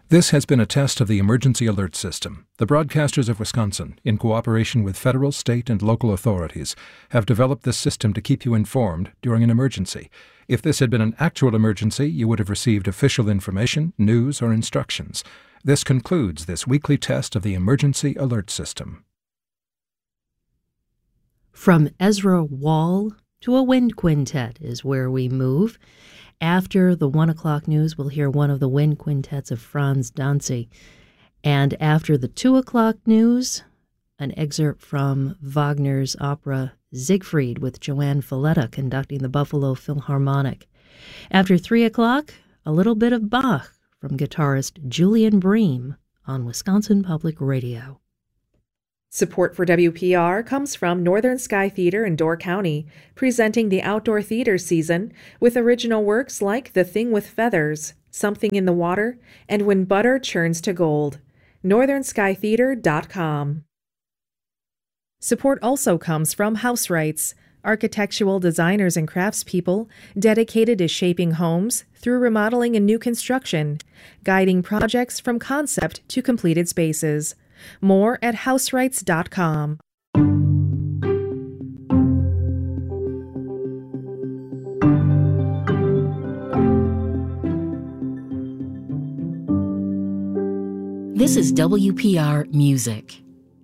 This has been a test of the Emergency Alert System. The Broadcasters of Wisconsin, in cooperation with federal, state, and local authorities, have developed this system to keep you informed during an emergency. If this had been an actual emergency, you would have received official information, news, or instructions. This concludes this weekly test of the Emergency Alert System. From Ezra Wall to a wind quintet is where we move. After the 1 o'clock news, we'll hear one of the wind quintets of Franz Danzig. And after the 2 o'clock news, an excerpt from Wagner's opera Siegfried with Joanne Falletta conducting the Buffalo Philharmonic. After 3 o'clock, a little bit of Bach from guitarist Julian Bream on Wisconsin Public Radio. Support for WPR comes from Northern Sky Theater in Door County, presenting the outdoor theater season with original works like The Thing with Feathers, Something in the Water, and When Butter Churns to Gold. NorthernSkyTheater.com. Support also comes from House Rights, architectural designers and craftspeople dedicated to shaping homes through remodeling and new construction, guiding projects from concept to completed spaces. More at houserights.com. This is WPR Music.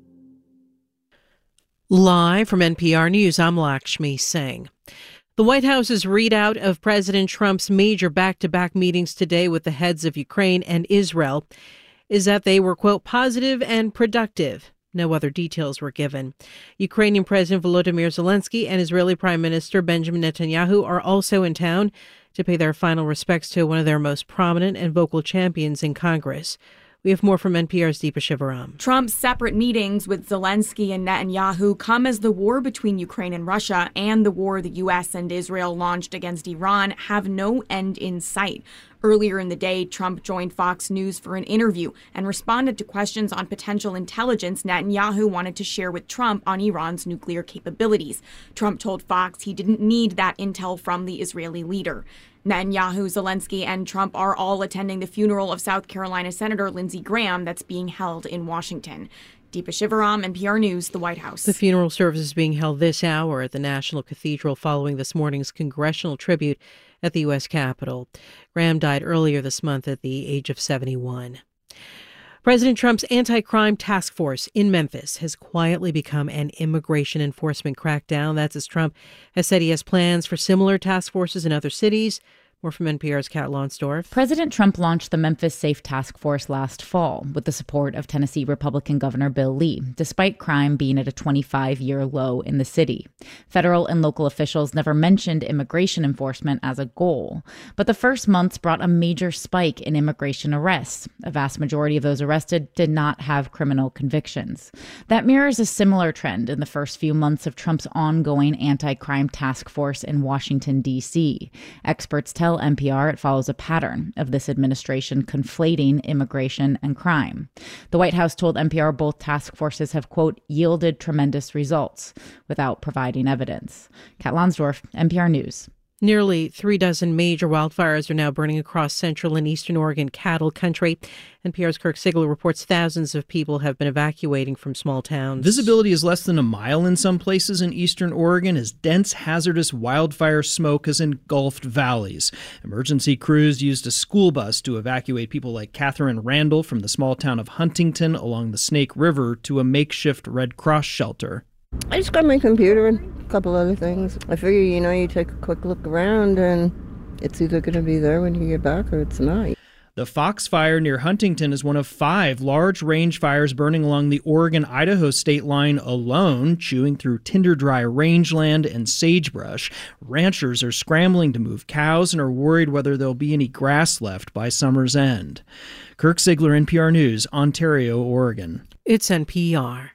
Live from NPR News, I'm Lakshmi Singh. The White House's readout of President Trump's major back-to-back meetings today with the heads of Ukraine and Israel is that they were, quote, positive and productive. No other details were given. Ukrainian President Volodymyr Zelensky and Israeli Prime Minister Benjamin Netanyahu are also in town to pay their final respects to one of their most prominent and vocal champions in Congress. We have more from NPR's Deepa Shivaram. Trump's separate meetings with Zelensky and Netanyahu come as the war between Ukraine and Russia and the war the U.S. and Israel launched against Iran have no end in sight. Earlier in the day, Trump joined Fox News for an interview and responded to questions on potential intelligence Netanyahu wanted to share with Trump on Iran's nuclear capabilities. Trump told Fox he didn't need that intel from the Israeli leader. Netanyahu, Zelensky, and Trump are all attending the funeral of South Carolina Senator Lindsey Graham that's being held in Washington. Deepa Shivaram, NPR News, the White House. The funeral service is being held this hour at the National Cathedral following this morning's congressional tribute at the U.S. Capitol. Graham died earlier this month at the age of 71. President Trump's anti-crime task force in Memphis has quietly become an immigration enforcement crackdown. That's as Trump has said he has plans for similar task forces in other cities. More from NPR's Kat Lonsdorf. President Trump launched the Memphis Safe Task Force last fall with the support of Tennessee Republican Governor Bill Lee, despite crime being at a 25-year low in the city. Federal and local officials never mentioned immigration enforcement as a goal, but the first months brought a major spike in immigration arrests. A vast majority of those arrested did not have criminal convictions. That mirrors a similar trend in the first few months of Trump's ongoing anti-crime task force in Washington, D.C. Experts tell NPR it follows a pattern of this administration conflating immigration and crime. The White House told NPR both task forces have, quote, yielded tremendous results without providing evidence. Kat Lonsdorf, NPR News. Nearly 36 major wildfires are now burning across central and eastern Oregon cattle country. NPR's Kirk Sigler reports thousands of people have been evacuating from small towns. Visibility is less than a mile in some places in eastern Oregon as dense, hazardous wildfire smoke has engulfed valleys. Emergency crews used a school bus to evacuate people like Catherine Randall from the small town of Huntington along the Snake River to a makeshift Red Cross shelter. I just got my computer and a couple other things. I figure, you take a quick look around and it's either going to be there when you get back or it's not. The Fox Fire near Huntington is one of 5 large range fires burning along the Oregon-Idaho state line alone, chewing through tinder-dry rangeland and sagebrush. Ranchers are scrambling to move cows and are worried whether there'll be any grass left by summer's end. Kirk Sigler, NPR News, Ontario, Oregon. It's NPR.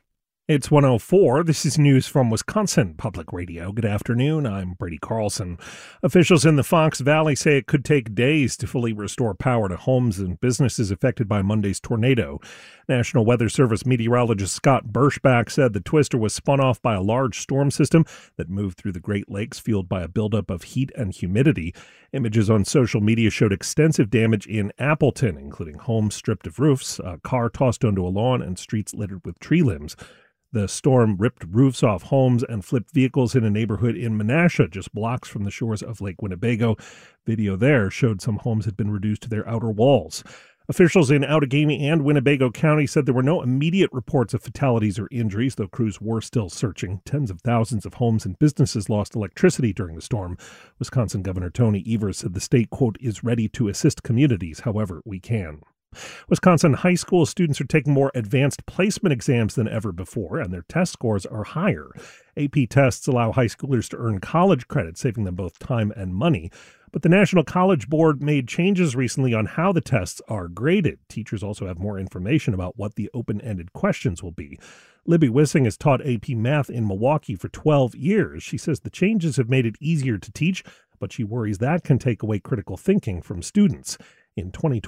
It's 1:04. This is news from Wisconsin Public Radio. Good afternoon. I'm Brady Carlson. Officials in the Fox Valley say it could take days to fully restore power to homes and businesses affected by Monday's tornado. National Weather Service meteorologist Scott Berschbach said the twister was spun off by a large storm system that moved through the Great Lakes, fueled by a buildup of heat and humidity. Images on social media showed extensive damage in Appleton, including homes stripped of roofs, a car tossed onto a lawn, and streets littered with tree limbs. The storm ripped roofs off homes and flipped vehicles in a neighborhood in Menasha, just blocks from the shores of Lake Winnebago. Video there showed some homes had been reduced to their outer walls. Officials in Outagamie and Winnebago County said there were no immediate reports of fatalities or injuries, though crews were still searching. Tens of thousands of homes and businesses lost electricity during the storm. Wisconsin Governor Tony Evers said the state, quote, is ready to assist communities however we can. Wisconsin high school students are taking more advanced placement exams than ever before, and their test scores are higher. AP tests allow high schoolers to earn college credit, saving them both time and money. But the National College Board made changes recently on how the tests are graded. Teachers also have more information about what the open-ended questions will be. Libby Wissing has taught AP Math in Milwaukee for 12 years. She says the changes have made it easier to teach, but she worries that can take away critical thinking from students. In 2020,